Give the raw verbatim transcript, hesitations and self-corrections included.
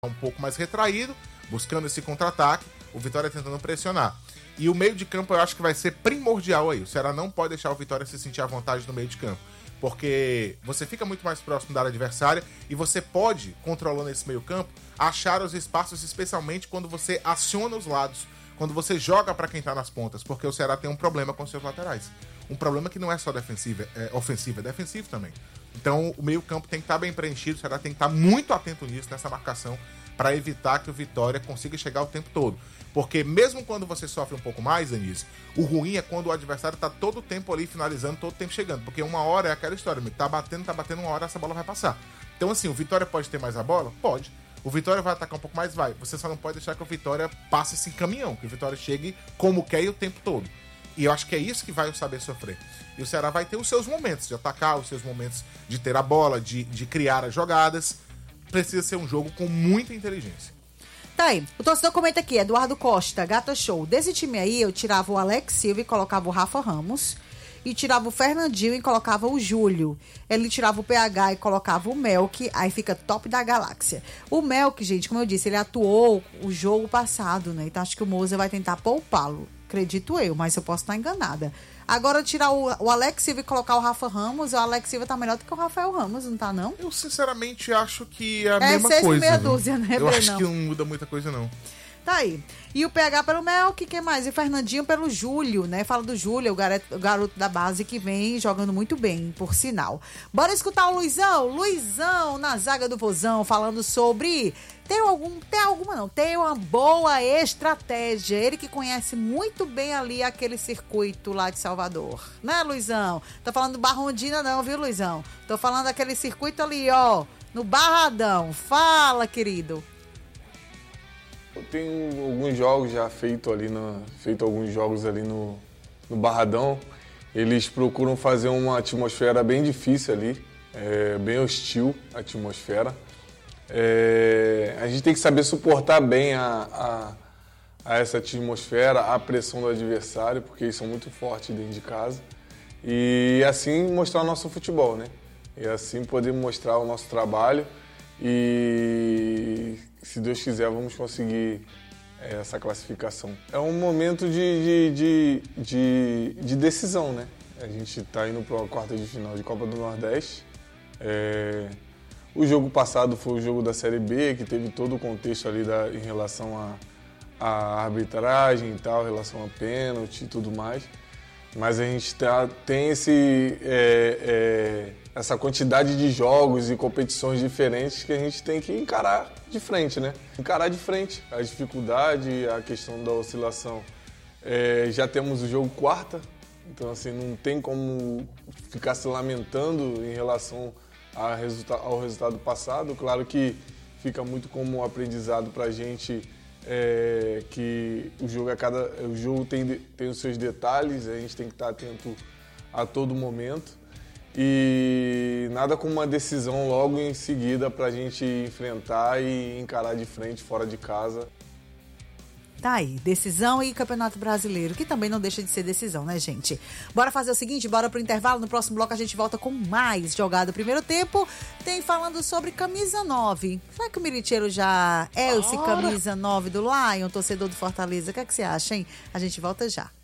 um pouco mais retraído, buscando esse contra-ataque, o Vitória tentando pressionar. E o meio de campo eu acho que vai ser primordial aí. O Ceará não pode deixar o Vitória se sentir à vontade no meio de campo, porque você fica muito mais próximo da área adversária e você pode, controlando esse meio campo, achar os espaços, especialmente quando você aciona os lados, quando você joga para quem tá nas pontas, porque o Ceará tem um problema com seus laterais. Um problema que não é só defensivo, é ofensivo, é defensivo também. Então o meio campo tem que estar bem preenchido, o Ceará tem que estar muito atento nisso, nessa marcação, para evitar que o Vitória consiga chegar o tempo todo. Porque mesmo quando você sofre um pouco mais, Denise, o ruim é quando o adversário tá todo o tempo ali finalizando, todo o tempo chegando. Porque uma hora é aquela história, tá batendo, tá batendo, uma hora essa bola vai passar. Então assim, o Vitória pode ter mais a bola? Pode. O Vitória vai atacar um pouco mais? Vai. Você só não pode deixar que o Vitória passe esse caminhão, que o Vitória chegue como quer e o tempo todo. E eu acho que é isso que vai o saber sofrer. E o Ceará vai ter os seus momentos de atacar, os seus momentos de ter a bola, de, de criar as jogadas. Precisa ser um jogo com muita inteligência. Tá aí, o torcedor comenta aqui, Eduardo Costa, Gata Show. Desse time aí, eu tirava o Alex Silva e colocava o Rafa Ramos. E tirava o Fernandinho e colocava o Júlio. Ele tirava o P H e colocava o Melk, aí fica top da galáxia. O Melk, gente, como eu disse, ele atuou o jogo passado, né? Então acho que o Moza vai tentar poupá-lo. Acredito eu, mas eu posso estar enganada. Agora, tirar o, o Alex Silva e colocar o Rafa Ramos, o Alex Silva tá melhor do que o Rafael Ramos, não tá, não? Eu, sinceramente, acho que é a é mesma seis coisa. É meia dúzia, né, Eu Brenão? acho que não muda muita coisa, não. Tá aí. E o P H pelo Melk, que mais? E o Fernandinho pelo Júlio, né? Fala do Júlio, o garoto, o garoto da base que vem jogando muito bem, por sinal. Bora escutar o Luizão. Luizão na zaga do Vozão, falando sobre... Tem algum, tem alguma não, tem uma boa estratégia. Ele que conhece muito bem ali aquele circuito lá de Salvador. Né, Luizão? Tô falando do Barrondina não, viu, Luizão? Tô falando daquele circuito ali, ó, no Barradão. Fala, querido. Eu tenho alguns jogos já feito ali, no, feito alguns jogos ali no, no Barradão. Eles procuram fazer uma atmosfera bem difícil ali, é, bem hostil a atmosfera. É, a gente tem que saber suportar bem a, a, a essa atmosfera, a pressão do adversário, porque eles são muito fortes dentro de casa. E assim mostrar o nosso futebol, né? E assim poder mostrar o nosso trabalho e, se Deus quiser, vamos conseguir é, essa classificação. É um momento de, de, de, de, de decisão, né? A gente está indo para a quarta de final de Copa do Nordeste. É, o jogo passado foi o jogo da Série B, que teve todo o contexto ali da, em relação à à arbitragem e tal, em relação a pênalti e tudo mais. Mas a gente tá, tem esse, é, é, essa quantidade de jogos e competições diferentes que a gente tem que encarar de frente, né? Encarar de frente a dificuldade, a questão da oscilação. É, já temos o jogo quarta, então assim, não tem como ficar se lamentando em relação a resulta- ao resultado passado. Claro que fica muito como aprendizado pra gente. É, que o jogo, a cada, o jogo tem, tem os seus detalhes, a gente tem que estar atento a todo momento e nada como uma decisão logo em seguida para a gente enfrentar e encarar de frente, fora de casa. Tá aí, decisão e Campeonato Brasileiro, que também não deixa de ser decisão, né, gente? Bora fazer o seguinte, bora pro intervalo, no próximo bloco a gente volta com mais jogada. Primeiro tempo, tem falando sobre camisa nove. Será que o Miritiero já é esse camisa nove do Lion, torcedor do Fortaleza? O que é que você acha, hein? A gente volta já.